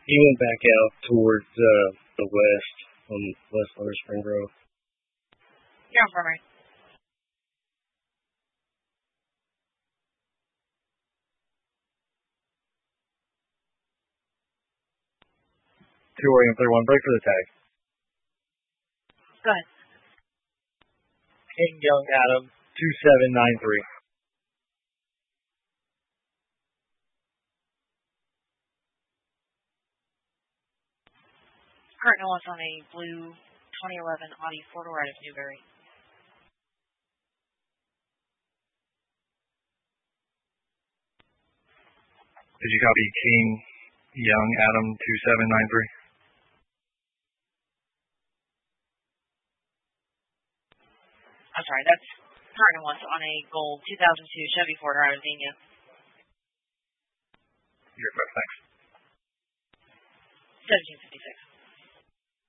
He went back out towards the west on West Lower Spring Grove. You're on primary. Two William 31, break for the tag. Go ahead. King Young Adam 2793. Current wants on a blue 2011 Audi 4-door out of Newberry. Did you copy King Young Adam 2793? I'm sorry, that's current wants on a gold 2002 Chevy 4-door out of Xenia. You're correct, thanks. 1750.